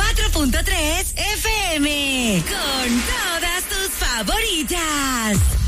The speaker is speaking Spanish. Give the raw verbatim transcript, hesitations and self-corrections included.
cuatro punto tres F M. Con todas tus favoritas.